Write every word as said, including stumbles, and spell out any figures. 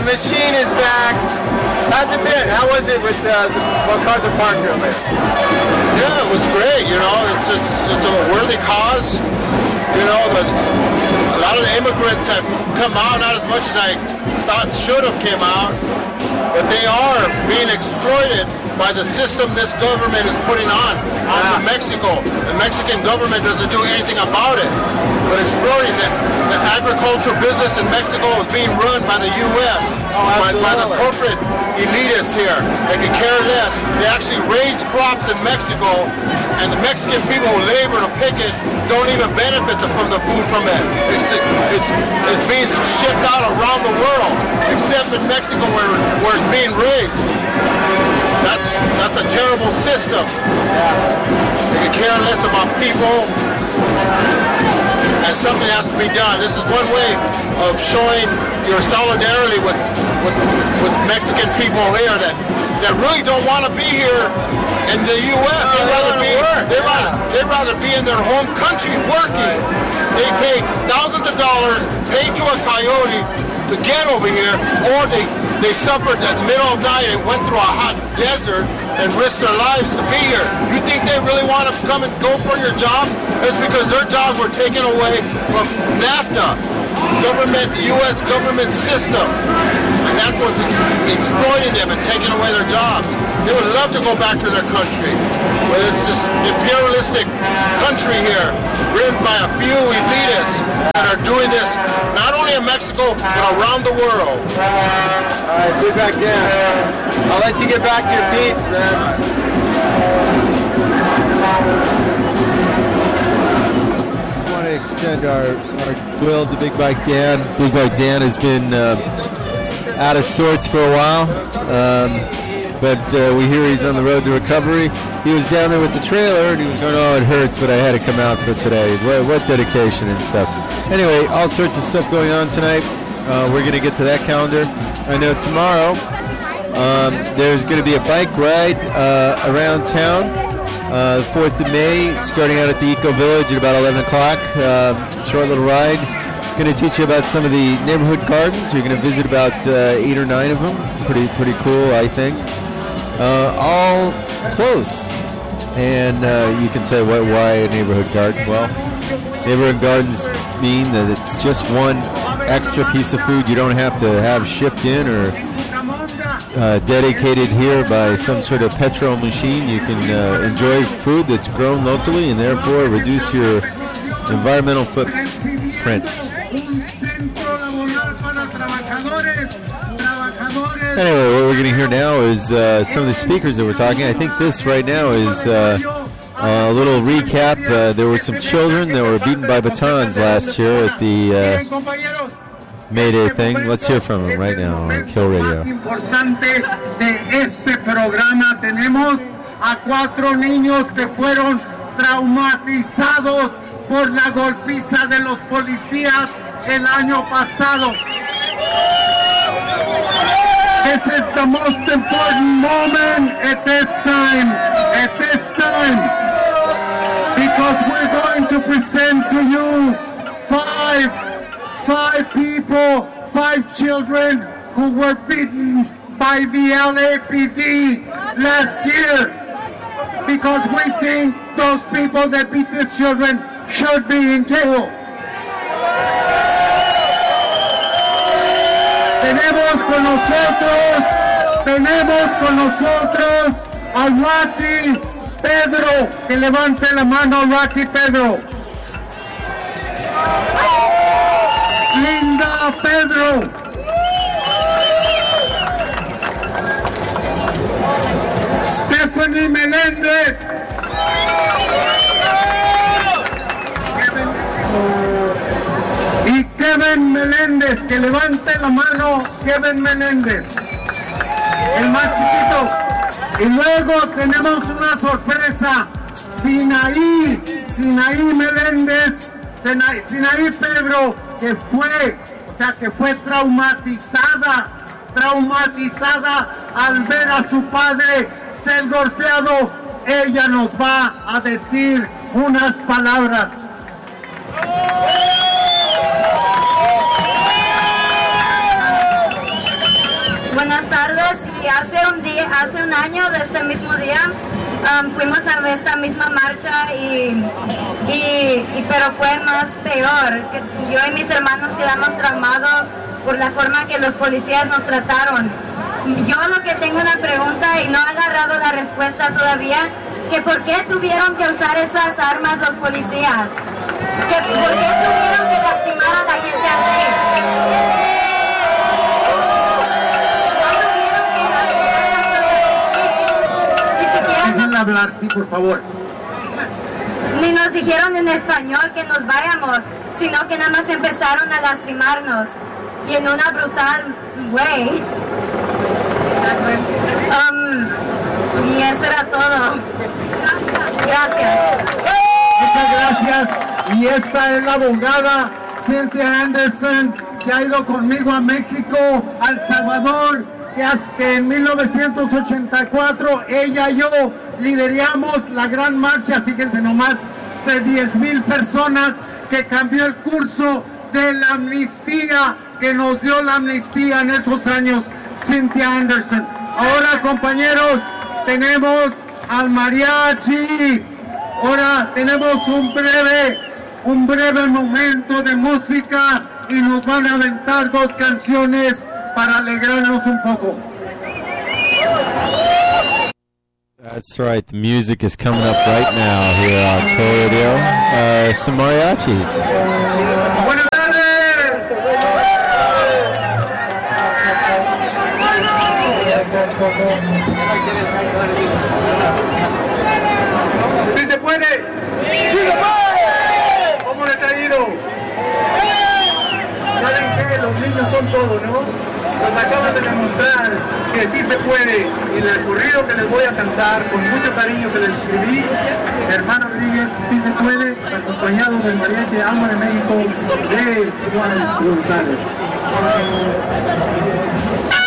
machine is back. How's it been? How was it with uh, the MacArthur Park earlier? Yeah, it was great. You know, it's it's it's a worthy cause. You know, but a lot of the immigrants have come out, not as much as I thought should have came out, but they are being exploited by the system this government is putting on onto Mexico. The Mexican government doesn't do anything about it, but exploiting the, the agricultural business in Mexico is being run by the U S, oh, by, by the corporate elitists here. They could care less. They actually raise crops in Mexico, and the Mexican people who labor to pick it don't even benefit the, from the food from it. It's, it's, it's being shipped out around the world, except in Mexico where, where it's being raised. That's that's a terrible system. They can care less about people, and something has to be done. This is one way of showing your solidarity with with, with Mexican people here that, that really don't want to be here in the U S. No, they'd they rather be work, they'd, yeah. rather, they'd rather be in their home country working. They pay thousands of dollars, pay to a coyote to get over here, or they They suffered in the middle of the night and went through a hot desert and risked their lives to be here. You think they really want to come and go for your jobs? It's because their jobs were taken away from NAFTA, government, U S government system. And that's what's ex- exploiting them and taking away their jobs. They would love to go back to their country, but it's this imperialistic country here, ridden by a few elitists that are doing this, not only in Mexico, but around the world. All right, get back in. I'll let you get back to your feet, man. Just want to extend our, our will to Big Bike Dan. Big Bike Dan has been uh, out of sorts for a while, um, but uh, we hear he's on the road to recovery. He was down there with the trailer, and he was going, oh, it hurts, but I had to come out for today. What, what dedication and stuff. Anyway, all sorts of stuff going on tonight. Uh, we're going to get to that calendar. I know tomorrow um, there's going to be a bike ride uh, around town. Uh, the fourth of May, starting out at the Eco Village at about eleven o'clock. Uh, short little ride. It's going to teach you about some of the neighborhood gardens. You're going to visit about uh, eight or nine of them. Pretty, pretty cool, I think. Uh, all close. And uh, you can say, why, why a neighborhood garden? Well, neighborhood gardens mean that it's just one extra piece of food you don't have to have shipped in or uh, dedicated here by some sort of petrol machine. You can uh, enjoy food that's grown locally and therefore reduce your environmental footprint. Anyway, what we're going to hear now is uh, some of the speakers that we're talking. I think this right now is uh, a little recap. Uh, there were some children that were beaten by batons last year at the uh, May Day thing. Let's hear from them right now on Kill Radio. Importante de este programa, tenemos a cuatro niños que fueron traumatizados por la golpiza de los policías el año pasado. This is the most important moment at this time, at this time, because we're going to present to you five, five people, five children who were beaten by the L A P D last year, because we think those people that beat these children should be in jail. Tenemos con nosotros, tenemos con nosotros a Rati Pedro, que levante la mano, Rati Pedro. Linda Pedro. Stephanie Melendez. Y Kevin Meléndez, que levante la mano, Kevin Meléndez, el más chiquito. Y luego tenemos una sorpresa, Sinaí, Sinaí Meléndez, Sinaí, Sinaí Pedro, que fue, o sea, que fue traumatizada, traumatizada al ver a su padre ser golpeado. Ella nos va a decir unas palabras. ese mismo día. Um, fuimos a ver esta misma marcha y, y, y pero fue más peor. Yo y mis hermanos quedamos traumados por la forma que los policías nos trataron. Yo lo que tengo una pregunta y no he agarrado la respuesta todavía, que por qué tuvieron que usar esas armas los policías, que por qué tuvieron que lastimar a la gente así. No tuvieron que hacer las cosas así. Ni siquiera Déjenla nos, hablar, sí, por favor. ni nos dijeron en español que nos vayamos, sino que nada más empezaron a lastimarnos y en una brutal way. Um, y eso era todo. Gracias. Muchas gracias. Y esta es la abogada Cynthia Anderson, que ha ido conmigo a México, a El Salvador, que, es que en mil novecientos ochenta y cuatro ella y yo lideramos la gran marcha, fíjense nomás, de diez mil personas, que cambió el curso de la amnistía, que nos dio la amnistía en esos años, Cynthia Anderson. Ahora, compañeros, tenemos al mariachi. Ahora tenemos un breve, un breve momento de música y nos van a aventar dos canciones para alegrarnos un poco. That's right. The music is coming up right now here on Troll Radio. Uh, some mariachis. Buenas tardes. ¡Sí se puede! ¡Sí se puede! ¿Cómo les ha ido? ¿Saben qué? Los niños son todo, ¿no? Nos acaban de demostrar que sí se puede. Y el corrido que les voy a cantar, con mucho cariño que les escribí, Hermano Rodríguez, sí se puede, acompañado del mariachi Alma de México de Juan González.